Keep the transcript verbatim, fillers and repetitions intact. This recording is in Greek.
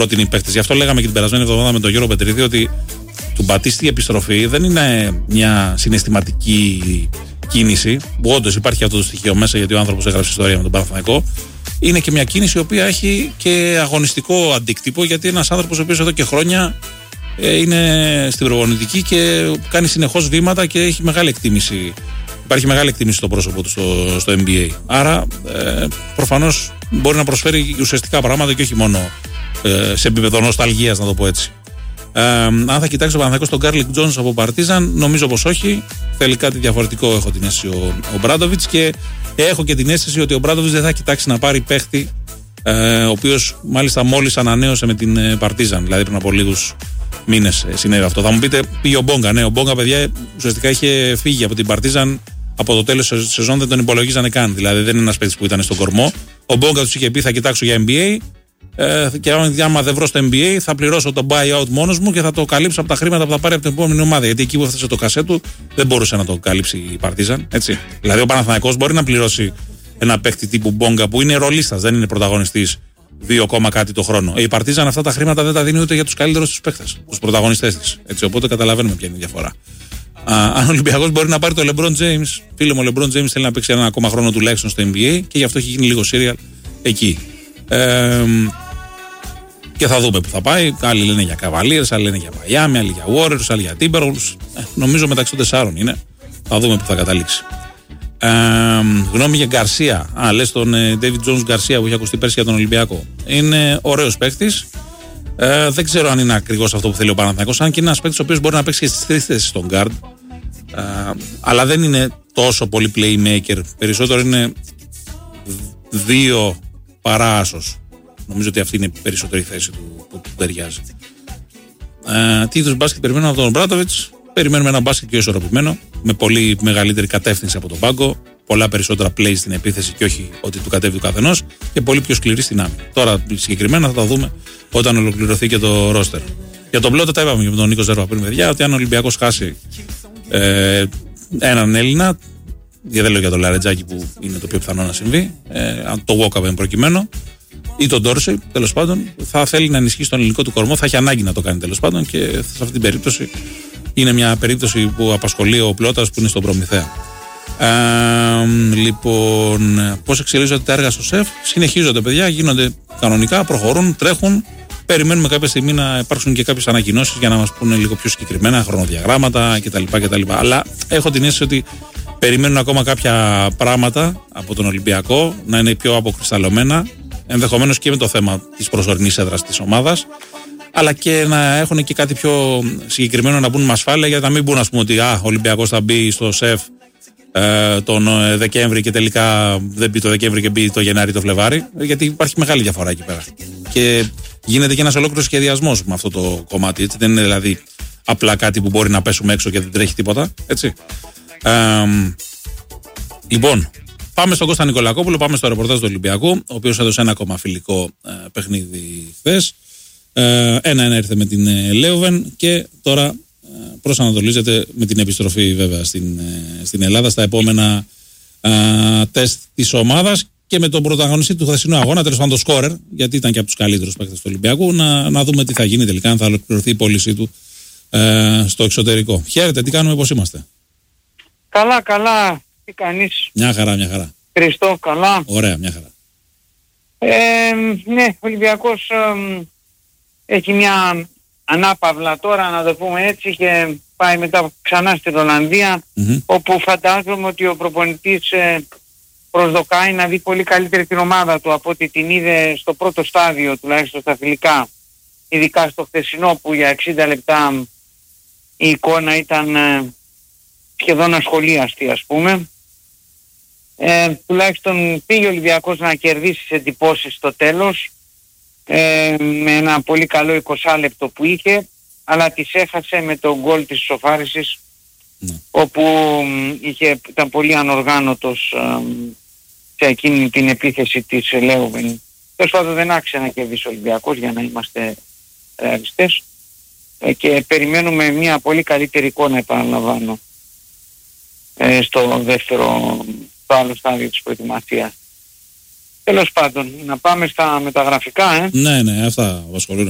πρότεινε οι παίχτες. Γι' αυτό λέγαμε και την περασμένη εβδομάδα με τον Γιώργο Πετρίδη ότι του Μπατίστη η επιστροφή δεν είναι μια συναισθηματική κίνηση, που όντως υπάρχει αυτό το στοιχείο μέσα, γιατί ο άνθρωπος έγραψε ιστορία με τον Παναθηναϊκό. Είναι και μια κίνηση η οποία έχει και αγωνιστικό αντίκτυπο, γιατί ένας άνθρωπος ο οποίος εδώ και χρόνια ε, είναι στην προπονητική και κάνει συνεχώς βήματα και έχει μεγάλη εκτίμηση. Υπάρχει μεγάλη εκτίμηση στο πρόσωπο του στο, στο N B A. Άρα ε, προφανώς μπορεί να προσφέρει ουσιαστικά πράγματα και όχι μόνο ε, σε επίπεδο νοσταλγίας, να το πω έτσι. Ε, αν θα κοιτάξει το Παναθηναϊκό στον Γκάρλικ Τζόνς από Παρτίζαν, νομίζω πως όχι. Θέλει κάτι διαφορετικό, έχω την αίσθηση, ο, ο Μπράντοβιτς, και έχω και την αίσθηση ότι ο Μπράντοβιτς δεν θα κοιτάξει να πάρει παίχτη, ε, ο οποίος μάλιστα μόλις ανανέωσε με την ε, Παρτίζαν, δηλαδή πριν από λίγους μήνες ε, συνέβη αυτό. Θα μου πείτε, πήγε ο Μπόγκα. Ναι, ο Μπόγκα, παιδιά, ουσιαστικά είχε φύγει από την Παρτίζαν από το τέλος της σεζόν, δεν τον υπολογίζανε καν. Δηλαδή δεν είναι ένας παίκτης που ήταν στον κορμό. Ο Μπόγκα τους είχε πει: θα κοιτάξω για N B A. Ε, και άμα δεν βρω στο N B A, θα πληρώσω το buyout μόνος μου και θα το καλύψω από τα χρήματα που θα πάρει από την επόμενη ομάδα. Γιατί εκεί που έφτασε το κασέ του δεν μπορούσε να το καλύψει η Παρτίζαν. Έτσι. Δηλαδή ο Παναθηναϊκός μπορεί να πληρώσει ένα παίκτη τύπου Μπόγκα που είναι ρολίστας, δεν είναι πρωταγωνιστής, δύο κόμμα κάτι το χρόνο. Η Παρτίζαν αυτά τα χρήματα δεν τα δίνει ούτε για τους καλύτερους τους παίκτες, τους πρωταγωνιστές της. Έτσι, οπότε καταλαβαίνουμε ποια είναι η διαφορά. Α, αν ο Ολυμπιακός μπορεί να πάρει το LeBron James, φίλε μου, ο LeBron James θέλει να παίξει ένα ακόμα χρόνο τουλάχιστον στο N B A και γι' αυτό έχει γίνει λίγο serial εκεί. Ε, και θα δούμε που θα πάει. Άλλοι λένε για Cavaliers, άλλοι λένε για Miami, άλλοι για Warriors, άλλοι για Timberwolves. Ε, νομίζω μεταξύ των τεσσάρων είναι. Θα δούμε που θα καταλήξει. Ε, γνώμη για Γκαρσία. Α, λες τον ε, David Jones Γκαρσία που είχε ακουστεί πέρσι για τον Ολυμπιακό. Είναι ωραίος παίκτης. Ε, δεν ξέρω αν είναι ακριβώς αυτό που θέλει ο Παναθηναϊκός. Αν και είναι ένας παίκτης ο οποίος μπορεί να παίξει και στις τρεις θέσεις στον guard. Ε, αλλά δεν είναι τόσο πολύ playmaker. Περισσότερο είναι δύο παρά άσος. Νομίζω ότι αυτή είναι η περισσότερη θέση του που του ταιριάζει. Ε, τι είδους μπάσκετ περιμένουμε από τον Μπράντοβιτς? Περιμένουμε ένα μπάσκετ πιο ισορροπημένο, με πολύ μεγαλύτερη κατεύθυνση από τον πάγκο, πολλά περισσότερα play στην επίθεση και όχι ότι του κατέβει του καθενός, και πολύ πιο σκληρή στην άμυνα. Τώρα συγκεκριμένα θα τα δούμε όταν ολοκληρωθεί και το ρόστερ. Για τον Πλότα τα είπαμε και με τον Νίκο Ζέρβα πριν, παιδιά, ότι αν ο Ολυμπιακός χάσει ε, έναν Έλληνα, γιατί δεν λέω για τον Λαρετζάκη που είναι το πιο πιθανό να συμβεί, ε, το Walkup προκειμένου, ή τον Ντόρσεϊ, τέλος πάντων, θα θέλει να ενισχύσει τον ελληνικό του κορμό, θα έχει ανάγκη να το κάνει τέλος πάντων, και σε αυτή την περίπτωση είναι μια περίπτωση που απασχολεί ο Πλώτας που είναι στον Προμηθέα. Ε, λοιπόν, πώς εξελίσσονται τα έργα στο ΣΕΦ? Συνεχίζονται, παιδιά, γίνονται κανονικά, προχωρούν, τρέχουν. Περιμένουμε κάποια στιγμή να υπάρξουν και κάποιες ανακοινώσεις για να μας πούνε λίγο πιο συγκεκριμένα χρονοδιαγράμματα κτλ. κτλ. Αλλά έχω την αίσθηση ότι περιμένουν ακόμα κάποια πράγματα από τον Ολυμπιακό να είναι πιο αποκρισταλωμένα, ενδεχομένως και με το θέμα της προσωρινής έδρας της ομάδας, αλλά και να έχουν και κάτι πιο συγκεκριμένο να μπουν με ασφάλεια, για να μην μπουν, ας πούμε, ότι α, ο Ολυμπιακός θα μπει στο ΣΕΦ ε, τον ε, Δεκέμβρη και τελικά δεν μπει το Δεκέμβρη και μπει το Γενάρη ή το Φλεβάρη, γιατί υπάρχει μεγάλη διαφορά εκεί πέρα. Και γίνεται και ένας ολόκληρος σχεδιασμός με αυτό το κομμάτι. Έτσι. Δεν είναι δηλαδή απλά κάτι που μπορεί να πέσουμε έξω και δεν τρέχει τίποτα. Έτσι. Ε, λοιπόν, πάμε στον Κώστα Νικολακόπουλο, πάμε στο ρεπορτάζ του Ολυμπιακού, ο οποίος έδωσε ένα ακόμα φιλικό ε, παιχνίδι χθες. Ένα-ένα ήρθε με την ε, Λέοβεν και τώρα ε, προσανατολίζεται με την επιστροφή βέβαια στην, ε, στην Ελλάδα στα επόμενα ε, τεστ της ομάδας και με τον πρωταγωνιστή του χθεσινού αγώνα, τέλος πάντων το σκόρερ, γιατί ήταν και από τους καλύτερους παίκτες του Ολυμπιακού, να, να δούμε τι θα γίνει τελικά, αν θα ολοκληρωθεί η πώλησή του ε, στο εξωτερικό. Χαίρετε, τι κάνουμε, πώς είμαστε? Καλά, καλά. Τι κάνεις? Μια χαρά, μια χαρά. Χριστό, καλά. Ωραία, μια χαρά. Ε, ναι, ο Ολυμπιακός ε, έχει μια ανάπαυλα τώρα, να το πούμε έτσι, και πάει μετά ξανά στην Ολλανδία, mm-hmm. όπου φαντάζομαι ότι ο προπονητής ε, προσδοκάει να δει πολύ καλύτερη την ομάδα του από ότι την είδε στο πρώτο στάδιο, τουλάχιστον στα φιλικά, ειδικά στο χθεσινό που για εξήντα λεπτά η εικόνα ήταν ε, σχεδόν ασχολίαστη, ας πούμε. Ε, τουλάχιστον πήγε ο Ολυμπιακός να κερδίσει τις εντυπώσεις στο τέλος, ε, με ένα πολύ καλό είκοσι λεπτό που είχε, αλλά τις έχασε με το γκολ της ισοφάρισης, ναι. όπου είχε, ήταν πολύ ανοργάνωτος ε, σε εκείνη την επίθεση της Λέοβεν. Τέλος πάντων δεν άξιζε να κερδίσει ο Ολυμπιακός, για να είμαστε ρεαλιστές, ε, και περιμένουμε μια πολύ καλύτερη εικόνα, επαναλαμβάνω, ε, στο δεύτερο, στο άλλο στάδιο της προετοιμασίας. Τέλος πάντων, να πάμε στα μεταγραφικά, ε. Ναι, ναι, αυτά ασχολούν.